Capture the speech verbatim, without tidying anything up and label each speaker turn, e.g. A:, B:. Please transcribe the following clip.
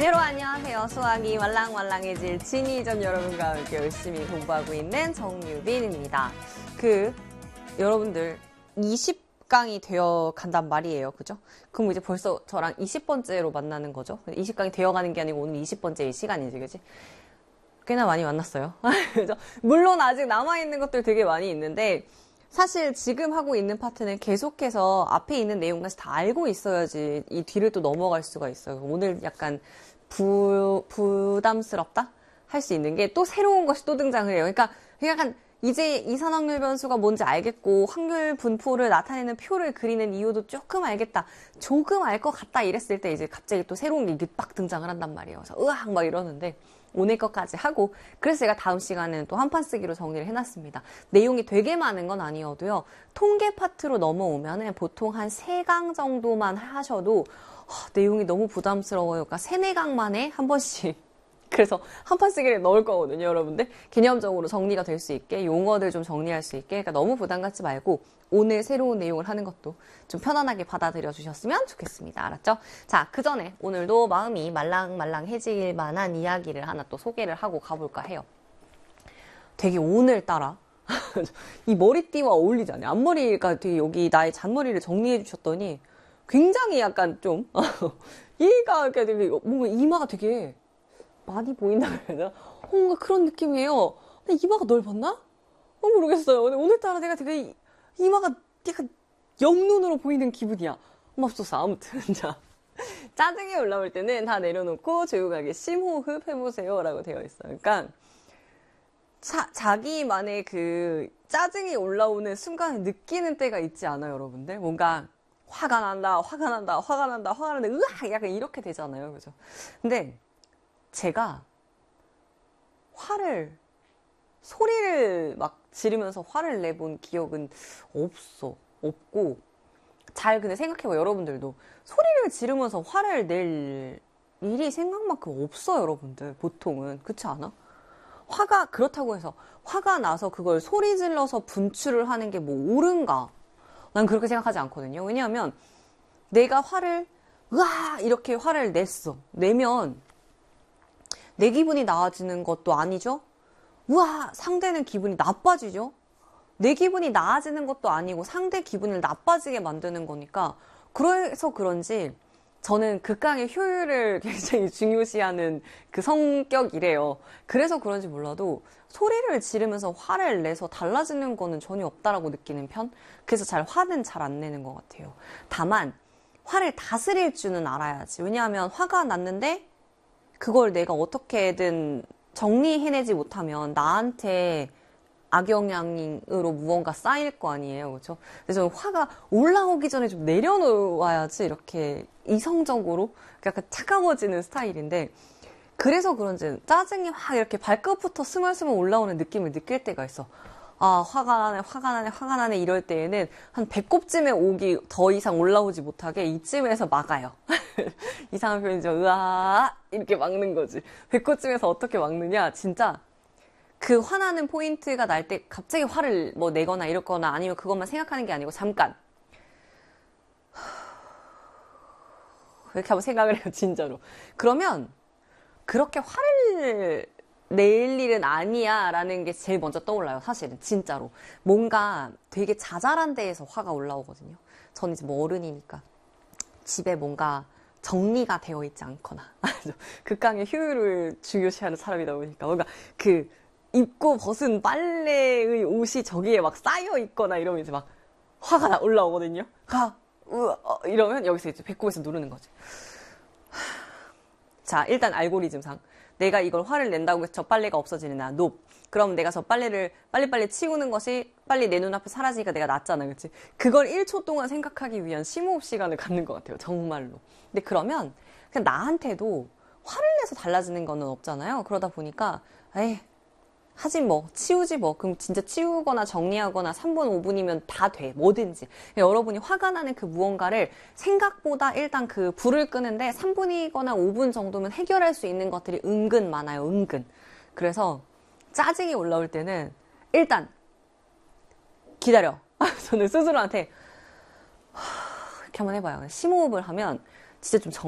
A: 네, 여러분 안녕하세요. 수학이 말랑말랑해질 진이전 여러분과 함께 열심히 공부하고 있는 정유빈입니다. 그 여러분들 이십 강이 되어 간단 말이에요. 그죠? 그럼 이제 벌써 저랑 이십 번째로 만나는 거죠. 이십 강이 되어 가는 게 아니고 오늘 이십 번째 시간이지. 그지? 꽤나 많이 만났어요. 그죠? 물론 아직 남아있는 것들 되게 많이 있는데 사실 지금 하고 있는 파트는 계속해서 앞에 있는 내용까지 다 알고 있어야지 이 뒤를 또 넘어갈 수가 있어요. 오늘 약간 부, 부담스럽다? 할 수 있는 게 또 새로운 것이 또 등장을 해요. 그러니까 약간 이제 이산확률 변수가 뭔지 알겠고 확률 분포를 나타내는 표를 그리는 이유도 조금 알겠다. 조금 알 것 같다 이랬을 때 이제 갑자기 또 새로운 게 이게 빡 등장을 한단 말이에요. 그래서 으악 막 이러는데 오늘 것까지 하고 그래서 제가 다음 시간에는 또 한판 쓰기로 정리를 해놨습니다. 내용이 되게 많은 건 아니어도요. 통계 파트로 넘어오면은 보통 한 세 강 정도만 하셔도 허, 내용이 너무 부담스러워요. 그러니까 세네 강만에 한 번씩 그래서 한판 쓰기를 넣을 거거든요, 여러분들. 개념적으로 정리가 될 수 있게, 용어들 좀 정리할 수 있게. 그러니까 너무 부담 갖지 말고 오늘 새로운 내용을 하는 것도 좀 편안하게 받아들여 주셨으면 좋겠습니다. 알았죠? 자, 그 전에 오늘도 마음이 말랑말랑해질 만한 이야기를 하나 또 소개를 하고 가볼까 해요. 되게 오늘따라 이 머리띠와 어울리지 않아요? 앞머리가 되게 여기 나의 잔머리를 정리해 주셨더니 굉장히 약간 좀 얘가 되게 뭔가 이마가 되게 많이 보인다 그래야 되나? 뭔가 그런 느낌이에요. 근데 이마가 넓었나? 어, 모르겠어요. 근데 오늘따라 내가 되게 이마가 약간 영눈으로 보이는 기분이야. 맙소사. 아무튼 자 짜증이 올라올 때는 다 내려놓고 조용하게 심호흡 해보세요 라고 되어 있어요. 그러니까 자, 자기만의 그 짜증이 올라오는 순간을 느끼는 때가 있지 않아요, 여러분들? 뭔가 화가 난다, 화가 난다, 화가 난다, 화가 난다, 으악! 약간 이렇게 되잖아요. 그죠? 근데 제가 화를, 소리를 막 지르면서 화를 내본 기억은 없어. 없고, 잘 근데 생각해봐요, 여러분들도. 소리를 지르면서 화를 낼 일이 생각만큼 없어요, 여러분들. 보통은. 그렇지 않아? 화가, 그렇다고 해서 화가 나서 그걸 소리 질러서 분출을 하는 게 뭐 옳은가? 난 그렇게 생각하지 않거든요. 왜냐하면 내가 화를, 으아! 이렇게 화를 냈어. 내면 내 기분이 나아지는 것도 아니죠? 우와! 상대는 기분이 나빠지죠? 내 기분이 나아지는 것도 아니고 상대 기분을 나빠지게 만드는 거니까 그래서 그런지 저는 극강의 효율을 굉장히 중요시하는 그 성격이래요. 그래서 그런지 몰라도 소리를 지르면서 화를 내서 달라지는 거는 전혀 없다라고 느끼는 편? 그래서 잘 화는 잘 안 내는 것 같아요. 다만 화를 다스릴 줄은 알아야지. 왜냐하면 화가 났는데 그걸 내가 어떻게든 정리해내지 못하면 나한테 악영향으로 무언가 쌓일 거 아니에요. 그렇죠? 그래서 저는 화가 올라오기 전에 좀 내려놓아야지 이렇게 이성적으로 약간 차가워지는 스타일인데 그래서 그런지 짜증이 확 이렇게 발끝부터 스멀스멀 올라오는 느낌을 느낄 때가 있어. 아, 화가 나네, 화가 나네, 화가 나네 이럴 때에는 한 배꼽쯤에 오기 더 이상 올라오지 못하게 이쯤에서 막아요. 이상한 표현이죠. 으아 이렇게 막는 거지. 배꼽쯤에서 어떻게 막느냐? 진짜 그 화나는 포인트가 날 때 갑자기 화를 뭐 내거나 이렇거나 아니면 그것만 생각하는 게 아니고 잠깐 이렇게 한번 생각을 해요. 진짜로. 그러면 그렇게 화를 낼 일은 아니야 라는 게 제일 먼저 떠올라요. 사실은 진짜로 뭔가 되게 자잘한 데에서 화가 올라오거든요. 저는 이제 뭐 어른이니까 집에 뭔가 정리가 되어 있지 않거나 극강의 효율을 중요시하는 사람이다 보니까 뭔가 그 입고 벗은 빨래의 옷이 저기에 막 쌓여 있거나 이러면 이제 막 화가 나 올라오거든요. 가 우와 어, 이러면 여기서 이제 배꼽에서 누르는 거지. 자, 일단 알고리즘상 내가 이걸 화를 낸다고 해서 저 빨래가 없어지느냐? 노. 그럼 내가 저 빨래를 빨리빨리 치우는 것이 빨리 내 눈앞에 사라지니까 내가 낫잖아. 그치? 그걸 일 초 동안 생각하기 위한 심호흡 시간을 갖는 것 같아요. 정말로. 근데 그러면 그냥 나한테도 화를 내서 달라지는 거는 없잖아요. 그러다 보니까 에이 하지 뭐 치우지 뭐 그럼 진짜 치우거나 정리하거나 삼 분 오 분이면 다 돼. 뭐든지 여러분이 화가 나는 그 무언가를 생각보다 일단 그 불을 끄는데 삼 분이거나 오 분 정도면 해결할 수 있는 것들이 은근 많아요. 은근. 그래서 짜증이 올라올 때는 일단 기다려. 저는 스스로한테 이렇게 한번 해봐요. 심호흡을 하면 진짜 좀 정